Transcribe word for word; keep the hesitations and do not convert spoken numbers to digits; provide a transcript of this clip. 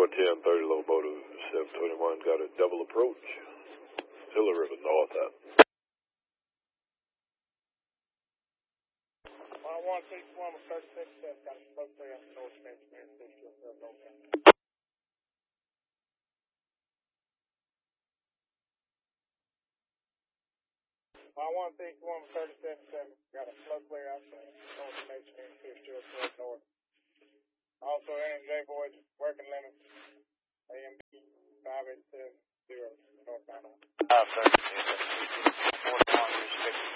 one ten thirty locomotive seven twenty-one got a double approach. Hiller River north out. Uh, one six one with thirty-six seven got a slope there up north Main Street, Uh, one six one with thirty-seven seven got a slope clear out there north Main Street, still north. Also, N M J boys working limits. A M B five eight seven zero northbound. Uh, thirty-six, forty-one, respect.